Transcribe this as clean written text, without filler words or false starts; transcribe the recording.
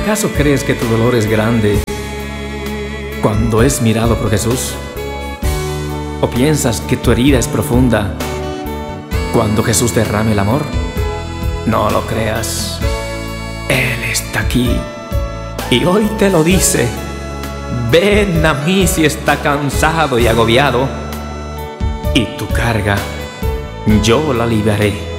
¿Acaso crees que tu dolor es grande cuando es mirado por Jesús? ¿O piensas que tu herida es profunda cuando Jesús derrame el amor? No lo creas. Él está aquí y hoy te lo dice: ven a mí si está cansado y agobiado, y tu carga yo la aliviaré.